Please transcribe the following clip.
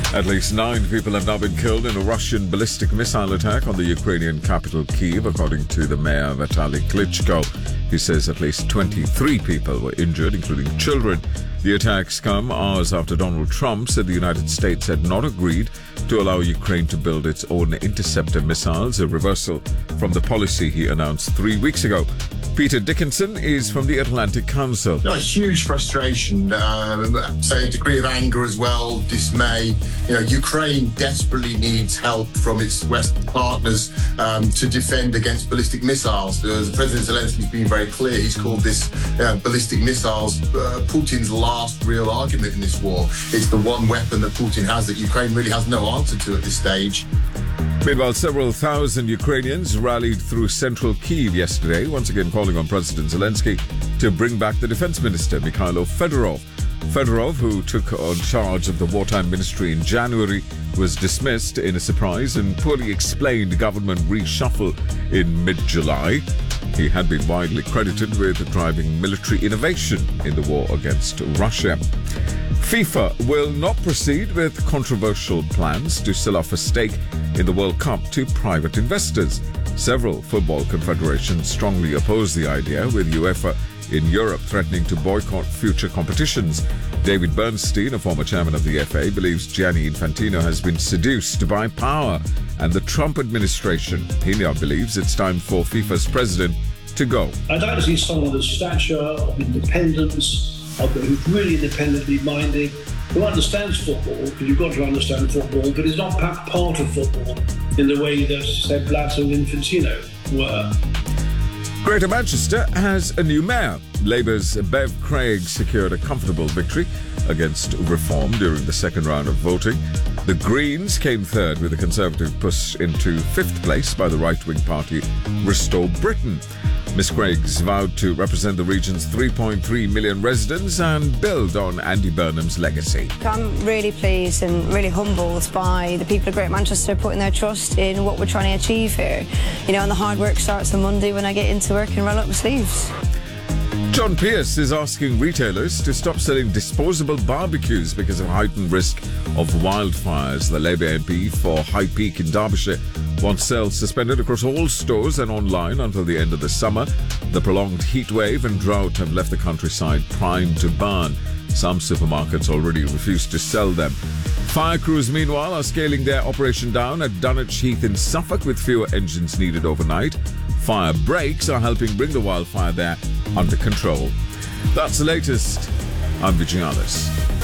At least 9 people have now been killed in a Russian ballistic missile attack on the Ukrainian capital Kyiv, according to the mayor Vitaly Klitschko. He says at least 23 people were injured, including children. The attacks come hours after Donald Trump said the United States had not agreed to allow Ukraine to build its own interceptor missiles, a reversal from the policy he announced 3 weeks ago. Peter Dickinson is from the Atlantic Council. A huge frustration, say a degree of anger as well, dismay. Ukraine desperately needs help from its Western partners to defend against ballistic missiles. President Zelensky's been very clear. He's called this ballistic missiles Putin's last real argument in this war. It's the one weapon that Putin has that Ukraine really has no answer to at this stage. Meanwhile, several thousand Ukrainians rallied through central Kyiv yesterday, once again calling on President Zelensky to bring back the defense minister, Mikhailo Fedorov. Fedorov, who took on charge of the wartime ministry in January, was dismissed in a surprise and poorly explained government reshuffle in mid-July. He had been widely credited with driving military innovation in the war against Russia. FIFA will not proceed with controversial plans to sell off a stake in the World Cup to private investors. Several football confederations strongly oppose the idea, with UEFA in Europe threatening to boycott future competitions. David Bernstein, a former chairman of the FA, believes Gianni Infantino has been seduced by power and the Trump administration. He now believes it's time for FIFA's president to go. I'd like to see someone of stature, of independence, who's really independently minded, who understands football, because you've got to understand football, but is not part of football in the way that Sepp Blatter and Infantino were. Greater Manchester has a new mayor. Labour's Bev Craig secured a comfortable victory against Reform during the second round of voting. The Greens came third, with the Conservative pushed into fifth place by the right-wing party Restore Britain. Ms Craigs vowed to represent the region's 3.3 million residents and build on Andy Burnham's legacy. I'm really pleased and really humbled by the people of Greater Manchester putting their trust in what we're trying to achieve here. And the hard work starts on Monday when I get into work and roll up my sleeves. John Pearce is asking retailers to stop selling disposable barbecues because of heightened risk of wildfires. The Labour MP for High Peak in Derbyshire wants sales suspended across all stores and online until the end of the summer. The prolonged heat wave and drought have left the countryside primed to burn. Some supermarkets already refuse to sell them. Fire crews, meanwhile, are scaling their operation down at Dunwich Heath in Suffolk, with fewer engines needed overnight. Fire breaks are helping bring the wildfire there under control. That's the latest. I'm Vijay Alice.